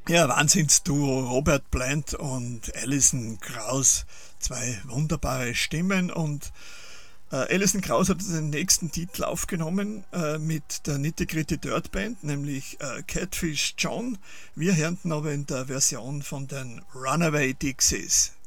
Ja, Wahnsinnsduo Robert Plant und Alison Krauss. Zwei wunderbare Stimmen und Alison Krauss hat den nächsten Titel aufgenommen mit der Nitty Gritty Dirt Band, nämlich Catfish John. Wir hören aber in der Version von den Runaway Dixies.